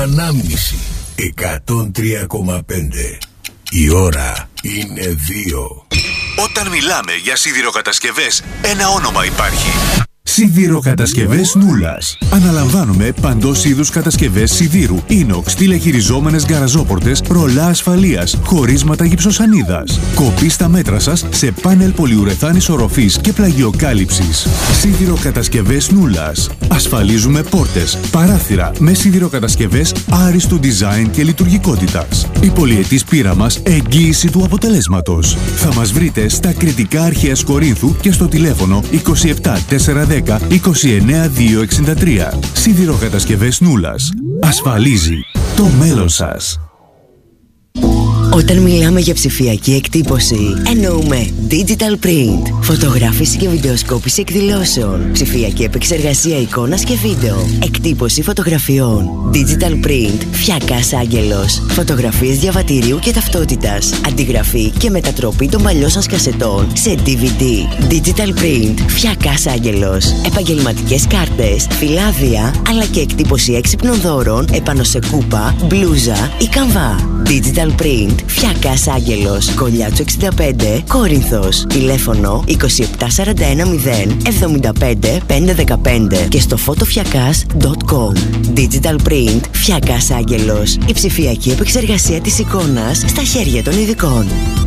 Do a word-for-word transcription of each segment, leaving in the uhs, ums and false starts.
Ανάμνηση εκατόν τρία κόμμα πέντε. Η ώρα είναι δύο. Όταν μιλάμε για σιδηροκατασκευές, ένα όνομα υπάρχει. Σιδηροκατασκευές Νούλας. Αναλαμβάνουμε παντός είδους κατασκευές σιδήρου, ίνοξ, τηλεχειριζόμενες γκαραζόπορτες, ρολά ασφαλείας, χωρίσματα γυψοσανίδας. Κοπή στα μέτρα σας σε πάνελ πολυουρεθάνης οροφής και πλαγιοκάλυψης. Σιδηροκατασκευές Νούλας. Ασφαλίζουμε πόρτες, παράθυρα με σιδηροκατασκευές άριστου design και λειτουργικότητας. Η πολυετής πείρα μας εγγύηση του αποτελέσματος. Θα μας βρείτε στα Κρητικά Αρχαίας Κορίνθου και στο τηλέφωνο είκοσι επτά τετρακόσια δέκα είκοσι εννέα διακόσια εξήντα τρία. Σιδηροκατασκευές Νούλας. Ασφαλίζει το μέλλον σας. Όταν μιλάμε για ψηφιακή εκτύπωση, εννοούμε digital print, φωτογράφηση και βιντεοσκόπηση εκδηλώσεων, ψηφιακή επεξεργασία εικόνας και βίντεο, εκτύπωση φωτογραφιών, digital print, Φιακάς Άγγελος, φωτογραφίες διαβατηρίου και ταυτότητας, αντιγραφή και μετατροπή των παλιών σας κασετών σε ντι βι ντι, digital print, Φιακάς Άγγελος, επαγγελματικές κάρτες, φυλάδια, αλλά και εκτύπωση έξυπνων δώρων επάνω σε κούπα, μπλούζα ή καμβά. Digital print, Φιακάς Άγγελος, Κολλιάτσου εξήντα πέντε, Κόρινθος. Τηλέφωνο είκοσι επτά σαράντα ένα μηδέν εβδομήντα πέντε πεντακόσια δεκαπέντε και στο φωτοφιακάς τελεία κομ. Digital print, Φιακάς Άγγελος. Η ψηφιακή επεξεργασία της εικόνας στα χέρια των ειδικών.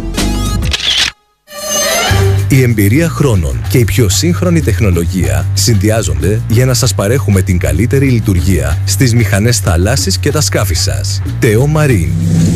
Η εμπειρία χρόνων και η πιο σύγχρονη τεχνολογία συνδυάζονται για να σας παρέχουμε την καλύτερη λειτουργία στις μηχανές θαλάσσης και τα σκάφη σας. Τεό Μαρίν.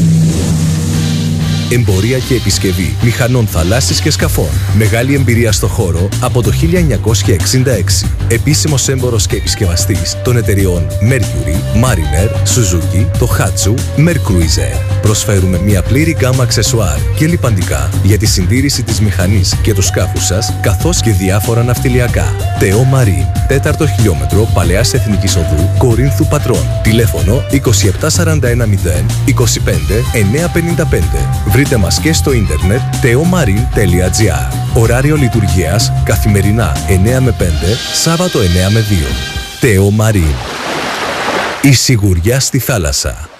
Εμπορία και επισκευή μηχανών θαλάσσης και σκαφών. Μεγάλη εμπειρία στο χώρο από το χίλια εννιακόσια εξήντα έξι. Επίσημος έμπορος και επισκευαστής των εταιριών Mercury, Mariner, Suzuki, Tohatsu, Mercruiser. Προσφέρουμε μια πλήρη γκάμα αξεσουάρ και λιπαντικά για τη συντήρηση της μηχανής και του σκάφου σας, καθώς και διάφορα ναυτιλιακά. Τεό Μαρίν, τέταρτο χιλιόμετρο Παλαιάς Εθνικής Οδού, Κορίνθου Πατρών. Τηλέφωνο είκοσι επτά σαράντα ένα μηδέν είκοσι πέντε εννιακόσια πενήντα πέντε. Βρείτε μας και στο ίντερνετ τεό μαρίν τελεία τζι άρ. Ωράριο λειτουργίας καθημερινά εννιά με πέντε, Σάββατο εννιά με δύο. Τεό Μαρίν. Η σιγουριά στη θάλασσα.